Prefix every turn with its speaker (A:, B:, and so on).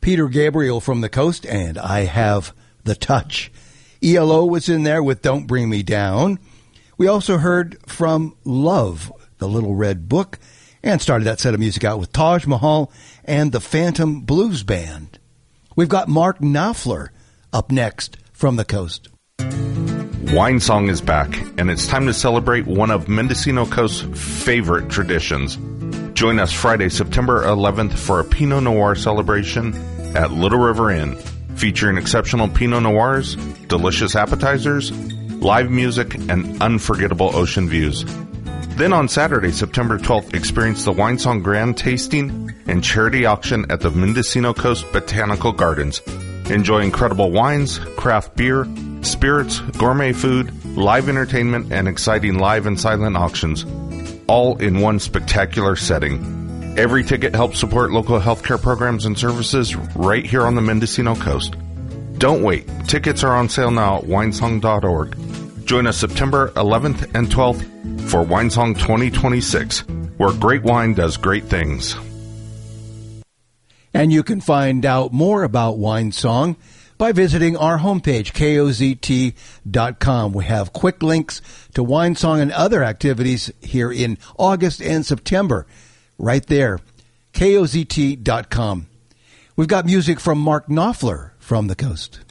A: Peter Gabriel from the Coast, and I Have the Touch. ELO was in there with Don't Bring Me Down. We also heard from Love, the Little Red Book, and started that set of music out with Taj Mahal and the Phantom Blues Band. We've got Mark Knopfler up next from the Coast.
B: Wine Song is back, and it's time to celebrate one of Mendocino Coast's favorite traditions. Join us Friday, September 11th for a Pinot Noir celebration at Little River Inn, featuring exceptional Pinot Noirs, delicious appetizers, live music, and unforgettable ocean views. Then on Saturday, September 12th, experience the Wine Song Grand Tasting and Charity Auction at the Mendocino Coast Botanical Gardens. Enjoy incredible wines, craft beer, spirits, gourmet food, live entertainment, and exciting live and silent auctions, all in one spectacular setting. Every ticket helps support local healthcare programs and services right here on the Mendocino Coast. Don't wait. Tickets are on sale now at winesong.org. Join us September 11th and 12th for Winesong 2026, where great wine does great things.
A: And you can find out more about Wine Song by visiting our homepage, kozt.com. We have quick links to Wine Song and other activities here in August and September. Right there, kozt.com. We've got music from Mark Knopfler from the Coast.